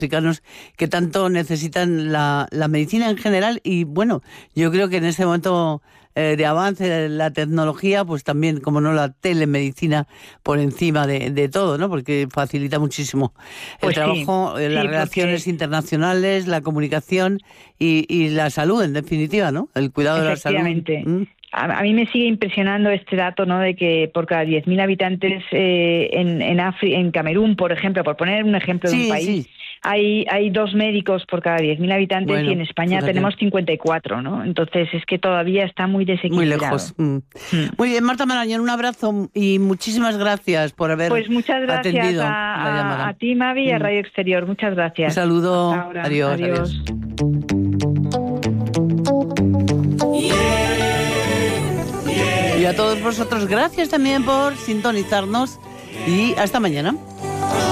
africanos que tanto necesitan la medicina en general. Y bueno, yo creo que en este momento de avance de la tecnología, pues también, como no, la telemedicina por encima de todo, ¿no? Porque facilita muchísimo el trabajo, las relaciones internacionales, la comunicación y la salud, en definitiva, ¿no? El cuidado de la salud. Efectivamente. A mí me sigue impresionando este dato, ¿no? De que por cada 10.000 habitantes en Camerún, por ejemplo, por poner un ejemplo de un país, hay 2 médicos por cada 10.000 habitantes, y en España tenemos 54, ¿no? Entonces es que todavía está muy desequilibrado. Muy lejos. Muy bien, Marta Marañón, un abrazo y muchísimas gracias por haber Pues muchas gracias atendido la llamada. A ti, Mavi, y a Radio Exterior. Muchas gracias. Un saludo. Hasta ahora. Adiós. Y a todos vosotros, gracias también por sintonizarnos y hasta mañana.